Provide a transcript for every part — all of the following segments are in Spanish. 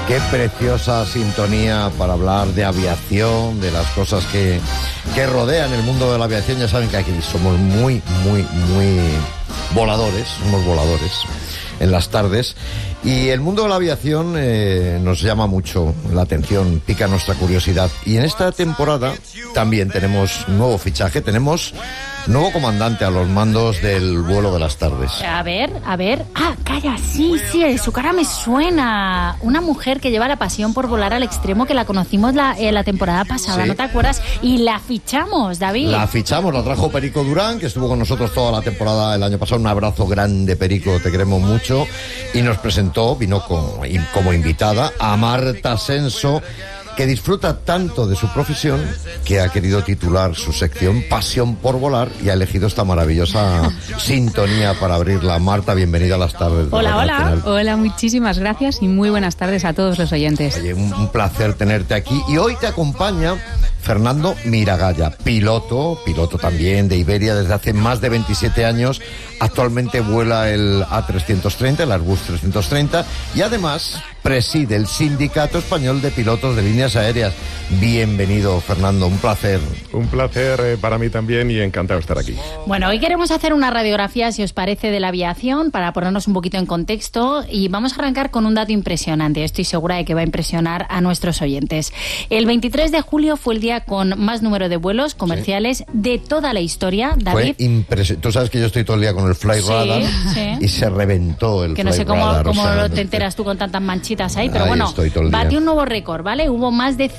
Qué preciosa sintonía para hablar de aviación, de las cosas que rodean el mundo de la aviación. Ya saben que aquí somos muy voladores, somos voladores en las tardes. Y el mundo de la aviación nos llama mucho la atención, pica nuestra curiosidad. Y en esta temporada también tenemos nuevo fichaje, tenemos nuevo comandante a los mandos del vuelo de las tardes. A ver. Ah, calla, sí, su cara me suena. Una mujer que lleva la pasión por volar al extremo, que la conocimos la temporada pasada, ¿sí? ¿No te acuerdas? Y la fichamos, David. La fichamos, la trajo Perico Durán, que estuvo con nosotros toda la temporada el año pasado. Un abrazo grande, Perico, te queremos mucho. Y nos vino como invitada a Marta Senso, que disfruta tanto de su profesión que ha querido titular su sección Pasión por Volar y ha elegido esta maravillosa sintonía para abrirla. Marta, bienvenida a las tardes. Hola, muchísimas gracias y muy buenas tardes a todos los oyentes. Oye, un placer tenerte aquí. Y hoy te acompaña Fernando Miragaya, piloto también de Iberia desde hace más de 27 años. Actualmente vuela el A330, el Airbus 330, y además preside el Sindicato Español de Pilotos de Líneas Aéreas. Bienvenido, Fernando, un placer. Un placer para mí también y encantado de estar aquí. Bueno, hoy queremos hacer una radiografía, si os parece, de la aviación para ponernos un poquito en contexto, y vamos a arrancar con un dato impresionante. Estoy segura de que va a impresionar a nuestros oyentes. El 23 de julio fue el día con más número de vuelos comerciales de toda la historia, David. Fue impresionante. Tú sabes que yo estoy todo el día con el Fly Radar y se reventó el Fly Radar. Que no sé cómo te enteras tú con tantas manchitas ahí, pero bueno, batió un nuevo récord, ¿vale? Hubo más de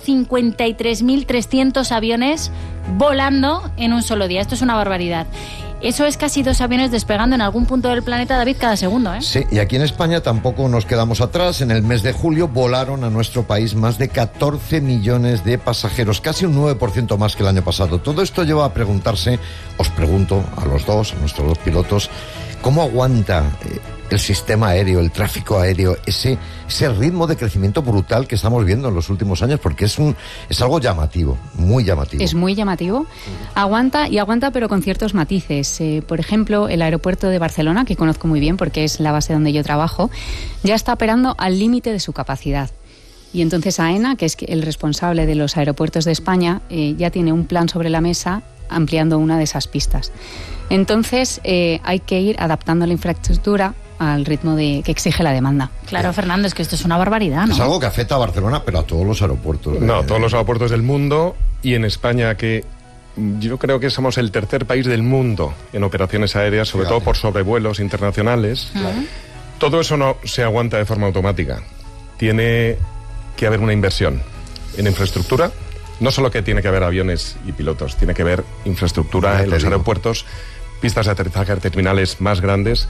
153.300 aviones volando en un solo día. Esto es una barbaridad. Eso es casi 2 aviones despegando en algún punto del planeta, David, cada segundo, ¿eh? Sí, y aquí en España tampoco nos quedamos atrás. En el mes de julio volaron a nuestro país más de 14 millones de pasajeros, casi un 9% más que el año pasado. Todo esto lleva a preguntarse, os pregunto a los dos, a nuestros dos pilotos, ¿cómo aguanta el sistema aéreo, el tráfico aéreo, ese ritmo de crecimiento brutal que estamos viendo en los últimos años? Porque es algo llamativo, muy llamativo. Es muy llamativo. Aguanta, pero con ciertos matices. Por ejemplo, el aeropuerto de Barcelona, que conozco muy bien porque es la base donde yo trabajo, ya está operando al límite de su capacidad. Y entonces AENA, que es el responsable de los aeropuertos de España, ya tiene un plan sobre la mesa ampliando una de esas pistas. Entonces hay que ir adaptando la infraestructura al ritmo que exige la demanda. Claro, Fernando, es que esto es una barbaridad, ¿no? Es algo que afecta a Barcelona, pero a todos los aeropuertos. No, todos los aeropuertos del mundo, y en España, que yo creo que somos el tercer país del mundo en operaciones aéreas, sobre todo por sobrevuelos internacionales. Claro. Todo eso no se aguanta de forma automática. Tiene que haber una inversión en infraestructura. No solo que tiene que haber aviones y pilotos, tiene que haber infraestructura en los aeropuertos, pistas de aterrizaje, terminales más grandes.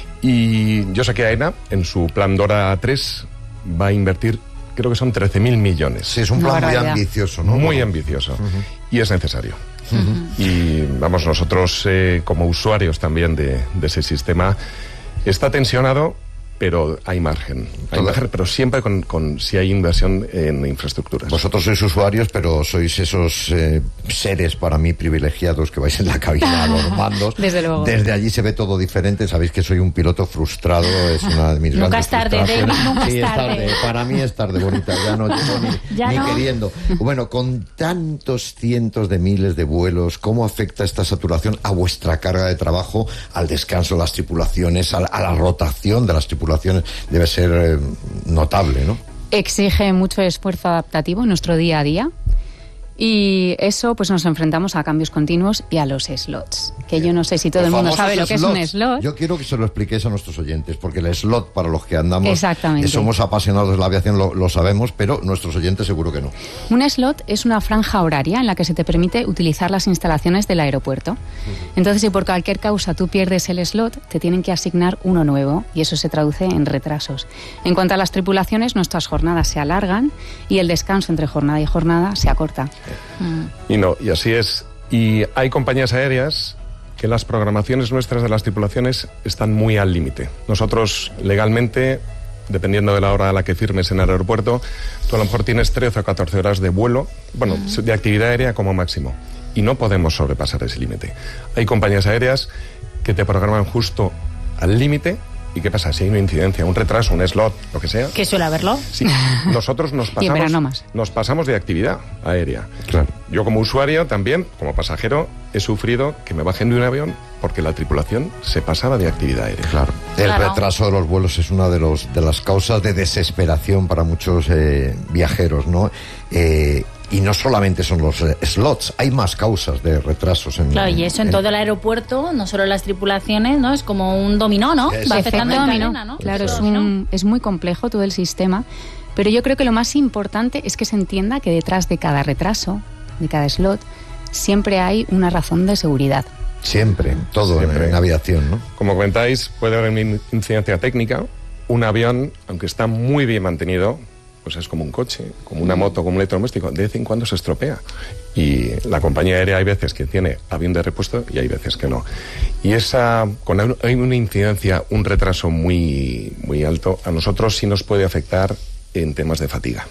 Y yo sé que AENA, en su plan DORA 3, va a invertir, creo que son 13.000 millones. Sí, es un plan muy ambicioso, ¿no? Muy ambicioso. Y es necesario. Y vamos, nosotros como usuarios también de ese sistema, está tensionado, pero hay margen, pero siempre si hay inversión en infraestructuras. Vosotros sois usuarios, pero sois esos seres para mí privilegiados que vais en la cabina a los mandos. Desde luego. Desde allí se ve todo diferente. Sabéis que soy un piloto frustrado, es una de mis grandes frustraciones. Nunca es tarde. Para mí es tarde, bonita, ya no llego ni queriendo. Bueno, con tantos cientos de miles de vuelos, ¿cómo afecta esta saturación a vuestra carga de trabajo, al descanso de las tripulaciones, a la rotación de las tripulaciones? Debe ser notable, ¿no? Exige mucho esfuerzo adaptativo en nuestro día a día. Y eso, pues nos enfrentamos a cambios continuos y a los slots. Que yo no sé si todo el mundo sabe lo que es un slot. Yo quiero que se lo expliquéis a nuestros oyentes, porque el slot, para los que andamos, somos apasionados de la aviación, lo sabemos, pero nuestros oyentes seguro que no. Un slot es una franja horaria en la que se te permite utilizar las instalaciones del aeropuerto. Entonces, si por cualquier causa tú pierdes el slot, te tienen que asignar uno nuevo, y eso se traduce en retrasos. En cuanto a las tripulaciones, nuestras jornadas se alargan y el descanso entre jornada y jornada se acorta. Y así es. Y hay compañías aéreas que las programaciones nuestras de las tripulaciones están muy al límite. Nosotros, legalmente, dependiendo de la hora a la que firmes en el aeropuerto, tú a lo mejor tienes 13 o 14 horas de vuelo, de actividad aérea como máximo. Y no podemos sobrepasar ese límite. Hay compañías aéreas que te programan justo al límite ¿Y qué pasa? Si hay una incidencia, un retraso, un slot, lo que sea... Que suele haberlo. Sí, nosotros nos pasamos de actividad aérea. Claro. Yo como usuario también, como pasajero, he sufrido que me bajen de un avión porque la tripulación se pasaba de actividad aérea. Claro. El retraso de los vuelos es una de las causas de desesperación para muchos viajeros, ¿no? Y no solamente son los slots, hay más causas de retrasos. Claro, y eso en todo el aeropuerto, no solo las tripulaciones, ¿no? Es como un dominó, ¿no? Va afectando en cadena, ¿no? Claro, es muy complejo todo el sistema, pero yo creo que lo más importante es que se entienda que detrás de cada retraso, de cada slot, siempre hay una razón de seguridad. Siempre, todo en aviación, ¿no? Como comentáis, puede haber una incidencia técnica. Un avión, aunque está muy bien mantenido, pues es como un coche, como una moto, como un electrodoméstico, de vez en cuando se estropea. Y la compañía aérea hay veces que tiene avión de repuesto y hay veces que no. Y cuando hay una incidencia, un retraso muy, muy alto, a nosotros sí nos puede afectar en temas de fatiga.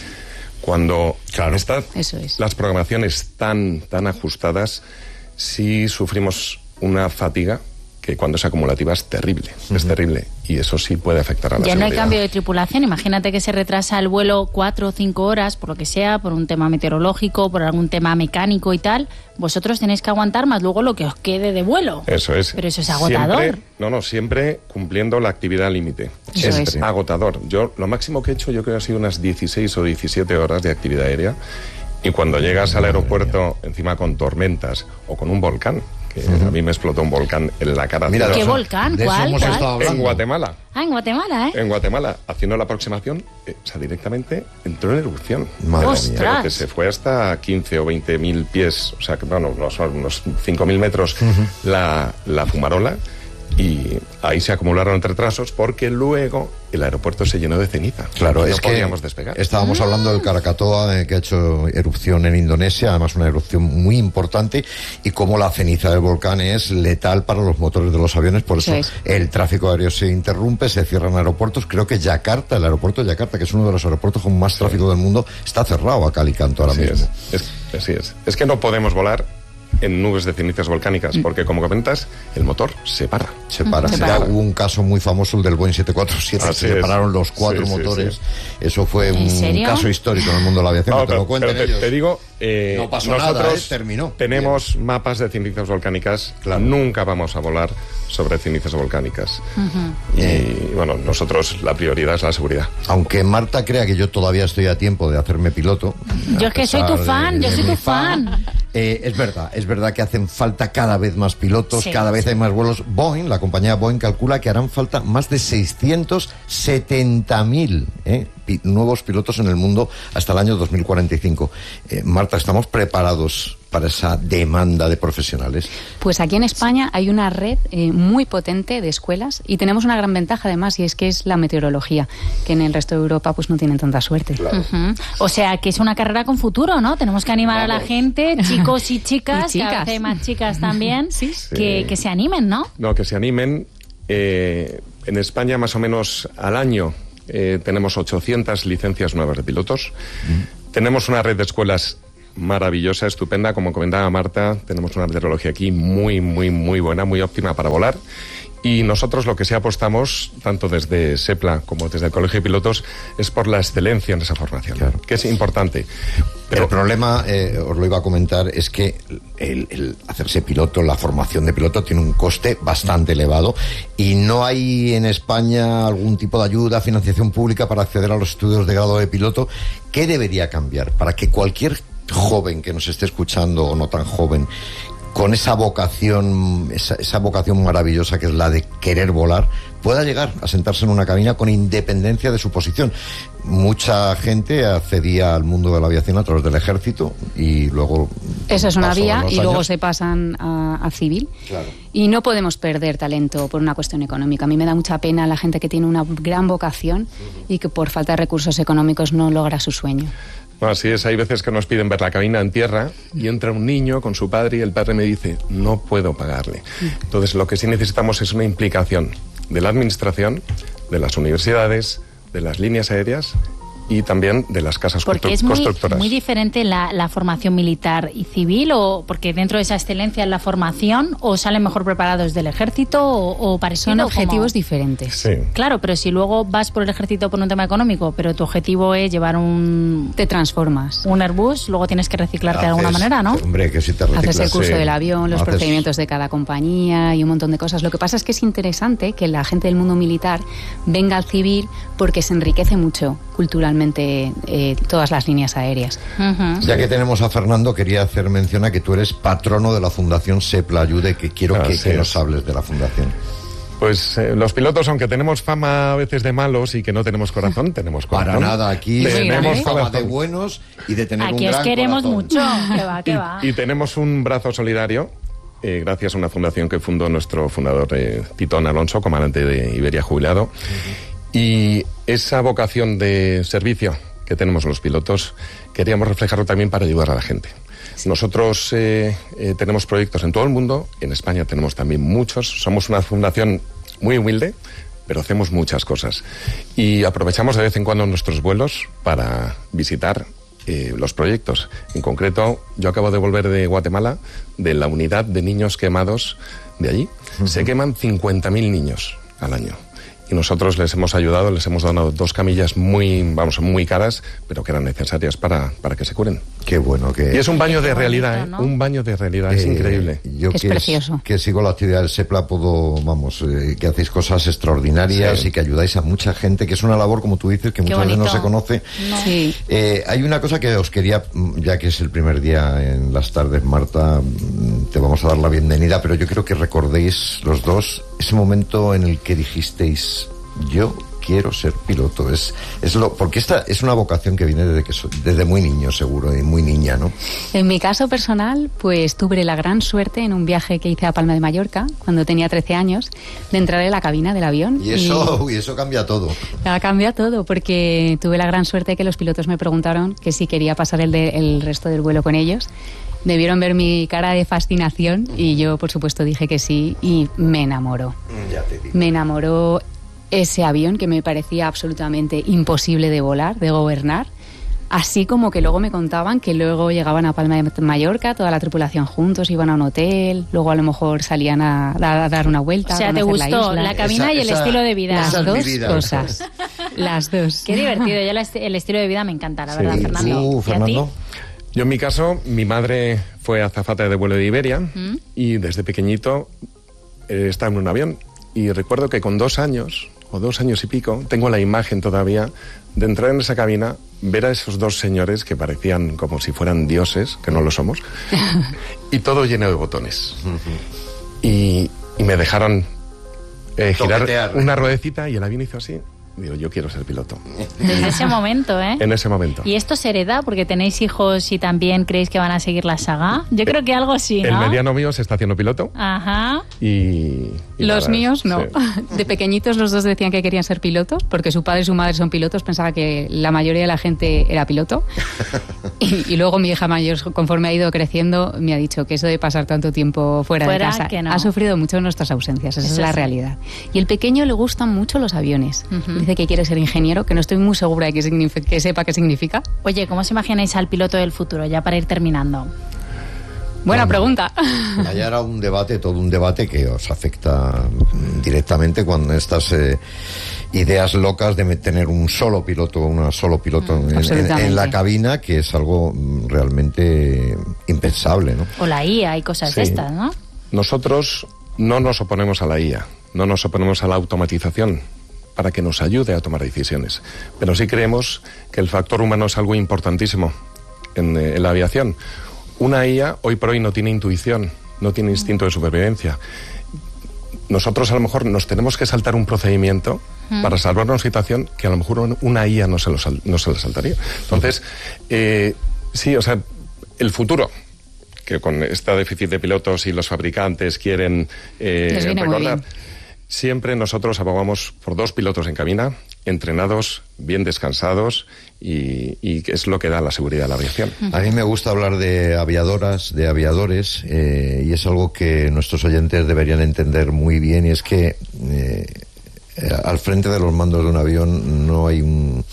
Cuando están las programaciones tan ajustadas, sí sufrimos una fatiga que cuando es acumulativa es terrible, es terrible, y eso sí puede afectar a la seguridad. Ya no hay cambio de tripulación, imagínate que se retrasa el vuelo 4 o 5 horas, por lo que sea, por un tema meteorológico, por algún tema mecánico y tal, vosotros tenéis que aguantar más luego lo que os quede de vuelo. Eso es. Pero eso es agotador. Siempre cumpliendo la actividad límite. Es agotador. Yo, lo máximo que he hecho, yo creo que ha sido unas 16 o 17 horas de actividad aérea, y cuando llegas al aeropuerto, encima con tormentas o con un volcán, que a mí me explotó un volcán en la cara. Mira, ¿qué volcán? ¿Cuál? En Guatemala. En Guatemala, ¿eh? En Guatemala, haciendo la aproximación, directamente entró en erupción. Madre mía. Pero que se fue hasta 15 o 20.000 pies, o sea, que bueno, son unos 5.000 metros la fumarola, y ahí se acumularon retrasos porque luego el aeropuerto se llenó de ceniza. Claro, no podíamos despegar. Estábamos hablando del Krakatoa, que ha hecho erupción en Indonesia, además una erupción muy importante, y cómo la ceniza del volcán es letal para los motores de los aviones, por eso el tráfico aéreo se interrumpe, se cierran aeropuertos. Creo que Yakarta, el aeropuerto de Yakarta, que es uno de los aeropuertos con más tráfico del mundo, está cerrado a cal y canto ahora mismo. Así es. Es que no podemos volar en nubes de cenizas volcánicas, porque como comentas, el motor se para. Ya hubo un caso muy famoso, el del Boeing 747, se separaron los 4 motores. Eso fue un caso histórico en el mundo de la aviación. No, te lo cuenten ellos. Te digo, no pasó nosotros nada, terminó. Tenemos mapas de cenizas volcánicas. Nunca vamos a volar sobre cenizas volcánicas. Y bueno, nosotros la prioridad es la seguridad. Aunque Marta crea que yo todavía estoy a tiempo de hacerme piloto. Yo es que soy tu fan, yo soy tu fan. Es verdad que hacen falta cada vez más pilotos, cada vez hay más vuelos. Boeing, la compañía Boeing calcula que harán falta más de 670.000 nuevos pilotos en el mundo hasta el año 2045. Marta, ¿estamos preparados para esa demanda de profesionales? Pues aquí en España hay una red muy potente de escuelas, y tenemos una gran ventaja además, y es que es la meteorología, que en el resto de Europa pues no tienen tanta suerte. Claro. O sea que es una carrera con futuro, ¿no? Tenemos que animar a la gente, chicos y chicas, cada vez hay más chicas también, que se animen, ¿no? No, que se animen. En España más o menos al año tenemos 800 licencias nuevas de pilotos. Tenemos una red de escuelas maravillosa, estupenda, como comentaba Marta. Tenemos una meteorología aquí muy, muy, muy buena, muy óptima para volar. Y nosotros lo que sí apostamos, tanto desde SEPLA como desde el Colegio de Pilotos, es por la excelencia en esa formación, que es importante. Pero el problema, os lo iba a comentar, es que el hacerse piloto, la formación de piloto, tiene un coste bastante elevado, y no hay en España algún tipo de ayuda, financiación pública para acceder a los estudios de grado de piloto. ¿Qué debería cambiar para que cualquier joven que nos esté escuchando, o no tan joven, con esa vocación, esa vocación maravillosa que es la de querer volar, pueda llegar a sentarse en una cabina con independencia de su posición? Mucha gente accedía al mundo de la aviación a través del ejército, y luego... Esa es una vía, y luego se pasan a civil. Claro. Y no podemos perder talento por una cuestión económica. A mí me da mucha pena la gente que tiene una gran vocación y que por falta de recursos económicos no logra su sueño. No, así es, hay veces que nos piden ver la cabina en tierra y entra un niño con su padre y el padre me dice, no puedo pagarle. Entonces lo que sí necesitamos es una implicación de la administración, de las universidades, de las líneas aéreas y también de las casas porque es constructoras. muy diferente la formación militar y civil, o porque dentro de esa excelencia en la formación, o salen mejor preparados del ejército, o parecido. Son objetivos diferentes. Sí. Claro, pero si luego vas por el ejército por un tema económico, pero tu objetivo es llevar Te transformas. un Airbus, luego tienes que reciclarte de alguna manera, ¿no? Hombre, que si te reciclas... Haces el curso del avión, los Haces- procedimientos de cada compañía y un montón de cosas. Lo que pasa es que es interesante que la gente del mundo militar venga al civil porque se enriquece mucho culturalmente todas las líneas aéreas. Ujú. Ya que tenemos a Fernando, quería hacer mención a que tú eres patrono de la Fundación Sepla Ayude, que quiero que Así nos es. hables de la Fundación. Pues los pilotos, aunque tenemos fama a veces de malos y que no tenemos corazón, tenemos corazón. Para nada, aquí tenemos tenemos fama corazón. de buenos y de tener Aquí un os gran queremos corazón. mucho. Que va, que va. Y tenemos un brazo solidario, gracias a una fundación que fundó nuestro fundador Titón Alonso, comandante de Iberia jubilado. Y esa vocación de servicio que tenemos los pilotos, queríamos reflejarlo también para ayudar a la gente. Nosotros tenemos proyectos en todo el mundo, en España tenemos también muchos, somos una fundación muy humilde, pero hacemos muchas cosas. Y aprovechamos de vez en cuando nuestros vuelos para visitar los proyectos. En concreto, yo acabo de volver de Guatemala, de la unidad de niños quemados de allí. Se queman 50.000 niños al año. Y nosotros les hemos ayudado, les hemos donado 2 camillas muy caras, pero que eran necesarias para que se curen. Qué bueno que... Y es un baño de Qué realidad, bonito, ¿no? Un baño de realidad, es increíble. Yo Es que precioso. que sigo la actividad del SEPLA, que hacéis cosas extraordinarias Sí. y que ayudáis a mucha gente, que es una labor, como tú dices, que Qué muchas veces no bonito. se conoce. No. Sí. Hay una cosa que os quería, ya que es el primer día en las tardes, Marta, te vamos a dar la bienvenida, pero yo quiero que recordéis los dos ese momento en el que dijisteis: yo quiero ser piloto. Porque esta es una vocación que viene desde muy niño, seguro, y muy niña, ¿no? En mi caso personal, pues tuve la gran suerte en un viaje que hice a Palma de Mallorca, cuando tenía 13 años, de entrar en la cabina del avión. Y eso cambia todo. Cambia todo, porque tuve la gran suerte de que los pilotos me preguntaron que si quería pasar el resto del vuelo con ellos. Debieron ver mi cara de fascinación y yo, por supuesto, dije que sí, y me enamoró. Ya te digo. Me enamoró ese avión que me parecía absolutamente imposible de volar, de gobernar. Así como que luego me contaban que luego llegaban a Palma de Mallorca, toda la tripulación juntos, iban a un hotel, luego a lo mejor salían a dar una vuelta. O sea, a te conocer gustó isla. la cabina y el estilo de vida. Las esa es dos mi vida. cosas. Las dos. Qué divertido. Yo el estilo de vida me encanta, la Sí. verdad, ¿Y Fernando. ¿Tú, ¿Y a ti? Fernando? Yo en mi caso, mi madre fue azafata de vuelo de Iberia y desde pequeñito estaba en un avión. Y recuerdo que con 2 años, o 2 años y pico, tengo la imagen todavía de entrar en esa cabina, ver a esos 2 señores que parecían como si fueran dioses, que no lo somos, y todo lleno de botones. Y me dejaron girar Toquetear. una ruedecita y el avión hizo así. Digo, yo quiero ser piloto. Desde ese momento, ¿eh? En ese momento. ¿Y esto se hereda porque tenéis hijos y también creéis que van a seguir la saga? Yo creo que algo sí, ¿no? El mediano mío se está haciendo piloto Ajá. y Los nada, míos no. sí. De pequeñitos los dos decían que querían ser pilotos, porque su padre y su madre son pilotos, pensaba que la mayoría de la gente era piloto. Y luego mi hija mayor, conforme ha ido creciendo, me ha dicho que eso de pasar tanto tiempo fuera de casa que no. ha sufrido mucho nuestras ausencias, esa Eso es la sí. realidad. Y el pequeño le gustan mucho los aviones. Dice que quiere ser ingeniero, que no estoy muy segura de que sepa qué significa. Oye, ¿cómo os imagináis al piloto del futuro? Ya para ir terminando. Buena pregunta. Allá era un debate, todo un debate que os afecta directamente cuando estas ideas locas de tener un solo piloto en la cabina, que es algo realmente impensable, ¿no? O la IA y cosas de Sí. estas, ¿no? Nosotros no nos oponemos a la IA, no nos oponemos a la automatización para que nos ayude a tomar decisiones, pero sí creemos que el factor humano es algo importantísimo en la aviación. Una IA hoy por hoy no tiene intuición, no tiene instinto de supervivencia. Nosotros a lo mejor nos tenemos que saltar un procedimiento para salvar una situación que a lo mejor una IA no se lo saltaría. Entonces, sí, o sea, el futuro, que con este déficit de pilotos y los fabricantes quieren Les viene muy recordar, bien. siempre nosotros abogamos por 2 pilotos en cabina, entrenados, bien descansados, y que es lo que da la seguridad a la aviación. A mí me gusta hablar de aviadoras, de aviadores, y es algo que nuestros oyentes deberían entender muy bien, y es que al frente de los mandos de un avión no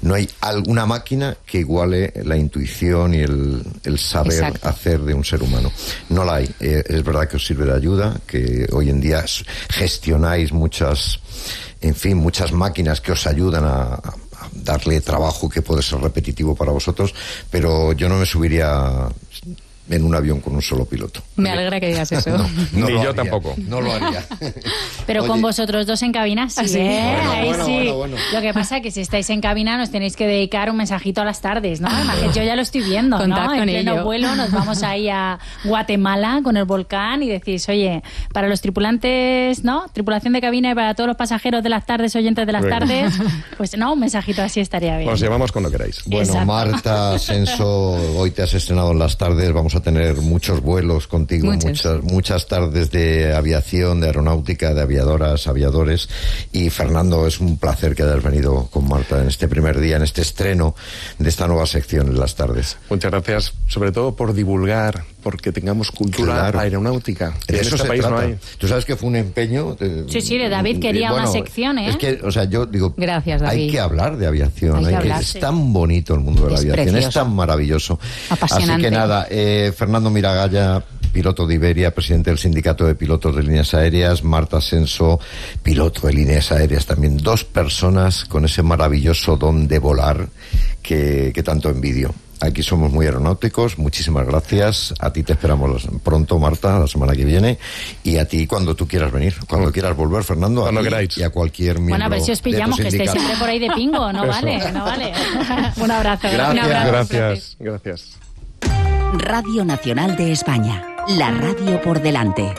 No hay alguna máquina que iguale la intuición y el saber hacer de un ser humano. No la hay. Es verdad que os sirve de ayuda, que hoy en día gestionáis muchas máquinas que os ayudan a darle trabajo que puede ser repetitivo para vosotros, pero yo no me subiría en un avión con un solo piloto. Me alegra que digas eso. Ni yo tampoco. No lo haría. Pero con vosotros dos en cabina sí, sí. Bueno. Lo que pasa es que si estáis en cabina nos tenéis que dedicar un mensajito a las tardes, ¿no? Yo ya lo estoy viendo, Contad ¿no? En con pleno ello. vuelo nos vamos ahí a Guatemala con el volcán y decís, oye, para los tripulantes, ¿no? Tripulación de cabina y para todos los pasajeros de las tardes, oyentes de las tardes, pues no, un mensajito así estaría bien. Os llevamos cuando queráis. Bueno, Exacto. Marta Ascenso, hoy te has estrenado en las tardes, vamos a tener muchos vuelos contigo, muchas tardes de aviación, de aeronáutica, de aviadoras, aviadores, y Fernando, es un placer que hayas venido con Marta en este primer día, en este estreno de esta nueva sección en las tardes. Muchas gracias, sobre todo por divulgar, porque tengamos cultura aeronáutica. De eso en este país trata. no hay. Tú sabes que fue un empeño. Sí, de David quería una sección, ¿eh? Es que, o sea, yo digo, Gracias, David. hay que hablar de aviación. Es tan bonito el mundo de la aviación, precioso. es tan maravilloso. Apasionante. Así que nada, Fernando Miragaya, piloto de Iberia, presidente del Sindicato de Pilotos de Líneas Aéreas, Marta Ascenso, piloto de Líneas Aéreas también. Dos personas con ese maravilloso don de volar que tanto envidio. Aquí somos muy aeronáuticos, muchísimas gracias. A ti te esperamos pronto, Marta, la semana que viene. Y a ti cuando tú quieras venir, cuando quieras volver, Fernando. Cuando a ti queráis. Y a cualquier miembro. Bueno, a ver si os pillamos, de tu que estéis sindicato. siempre por ahí de pingo. No vale. Un abrazo. Gracias. Un abrazo. Gracias. Radio Nacional de España. La radio por delante.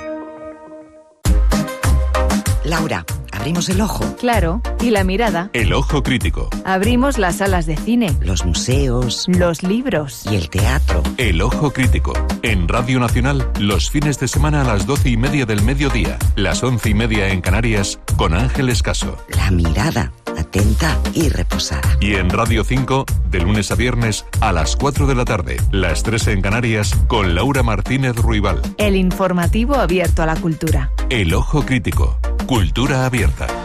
Laura, abrimos el ojo. Claro, y la mirada. El ojo crítico. Abrimos las salas de cine, Los museos los libros. y el teatro. El ojo crítico. En Radio Nacional, los fines de semana a las 12:30 del mediodía, las 11:30 en Canarias, con Ángeles Caso. La mirada, atenta y reposada. Y en Radio 5, de lunes a viernes, a las 4 de la tarde, las 3 en Canarias, con Laura Martínez Ruibal. El informativo abierto a la cultura. El ojo crítico. Cultura abierta.